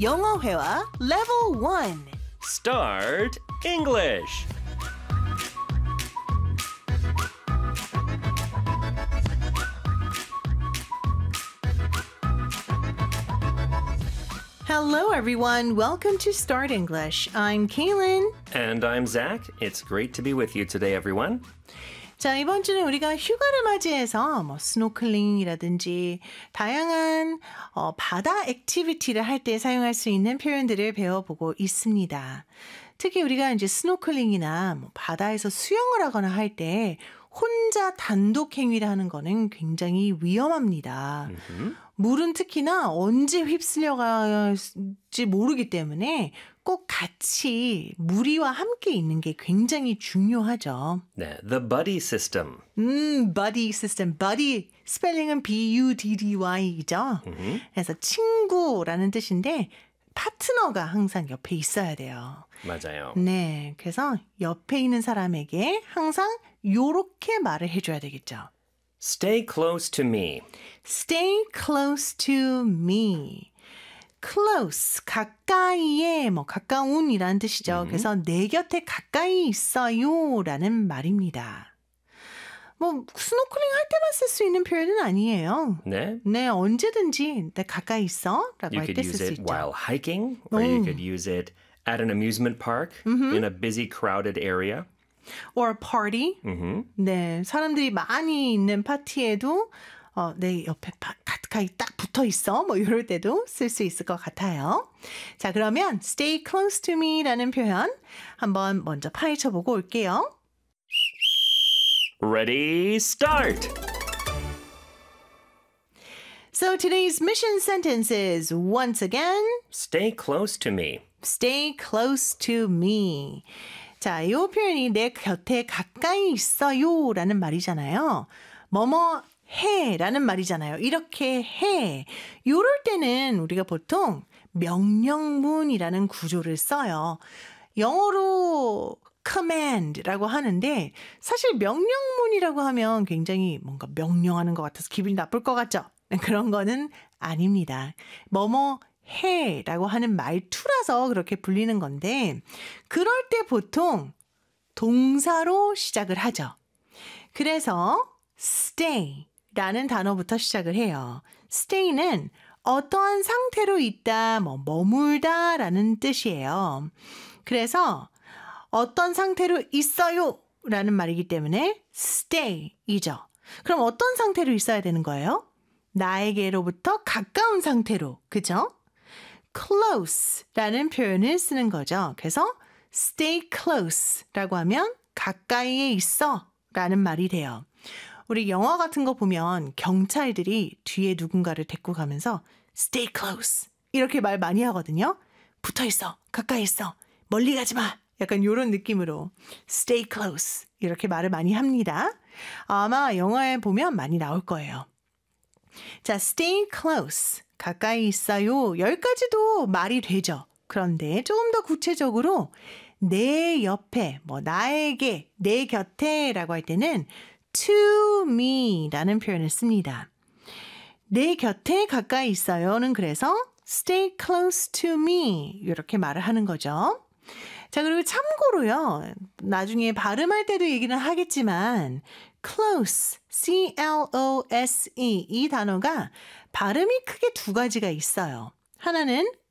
영어회화 Level 1. Start English. Hello, everyone. Welcome to Start English. I'm Kaylin. And I'm Zach. It's great to be with you today, everyone. 자, 이번 주는 우리가 휴가를 맞이해서 스노클링이라든지 다양한 바다 액티비티를 할 때 사용할 수 있는 표현들을 배워보고 있습니다. 특히 우리가 이제 스노클링이나 바다에서 수영을 하거나 할 때 혼자 단독 행위를 하는 거는 굉장히 위험합니다. 물은 특히나 언제 휩쓸려갈지 모르기 때문에 꼭 같이 무리와 함께 있는 게 굉장히 중요하죠. 네, the buddy system. buddy system. buddy 스펠링은 B-U-D-D-Y이죠. 그래서 친구라는 뜻인데 파트너가 항상 옆에 있어야 돼요. 맞아요. 네, 그래서 옆에 있는 사람에게 항상 요렇게 말을 해줘야 되겠죠. Stay close to me. Stay close to me. close, 가까이에, 가까운이라는 뜻이죠. 그래서 내 곁에 가까이 있어요라는 말입니다. 스노클링 할 때만 쓸 수 있는 표현은 아니에요. 네. 네, 언제든지 내 가까이 있어라고 할 You 때 could 쓸 use 수 it 있죠. while hiking, or you could use it at an amusement park in a busy, crowded area. or a party. 네, 사람들이 많이 있는 파티에도 내 옆에 가까이 딱 붙어 있어. 이럴 때도 쓸 수 있을 것 같아요. 자, 그러면 stay close to me라는 표현 한번 먼저 파헤쳐 보고 올게요. Ready, start! So today's mission sentence is once again, Stay close to me. stay close to me. 자, 이 표현이 내 곁에 가까이 있어요 라는 말이잖아요. 뭐뭐 해 라는 말이잖아요. 이렇게 해. 요럴 때는 우리가 보통 명령문이라는 구조를 써요. 영어로 command라고 하는데 사실 명령문이라고 하면 굉장히 뭔가 명령하는 것 같아서 기분이 나쁠 것 같죠? 그런 거는 아닙니다. 뭐뭐 해라고 하는 말투라서 그렇게 불리는 건데 그럴 때 보통 동사로 시작을 하죠. 그래서 stay라는 단어부터 시작을 해요. stay는 어떠한 상태로 있다, 머물다 라는 뜻이에요. 그래서 어떤 상태로 있어요 라는 말이기 때문에 stay이죠. 그럼 어떤 상태로 있어야 되는 거예요? 나에게로부터 가까운 상태로, 그죠? close라는 표현을 쓰는 거죠. 그래서 stay close라고 하면 가까이에 있어 라는 말이 돼요. 우리 영화 같은 거 보면 경찰들이 뒤에 누군가를 데리고 가면서 stay close 이렇게 말 많이 하거든요. 붙어 있어, 가까이 있어, 멀리 가지 마. 약간 이런 느낌으로 stay close 이렇게 말을 많이 합니다. 아마 영화에 보면 많이 나올 거예요. 자, stay close, 가까이 있어요. 여기까지도 말이 되죠. 그런데 조금 더 구체적으로 내 옆에, 나에게, 내 곁에 라고 할 때는 to me 라는 표현을 씁니다. 내 곁에 가까이 있어요는 그래서 stay close to me 이렇게 말을 하는 거죠. 자, 그리고 참고로요. 나중에 발음할 때도 얘기는 하겠지만 close, C-L-O-S-E 이 단어가 발음이 크게 두 가지가 있어요. 하나는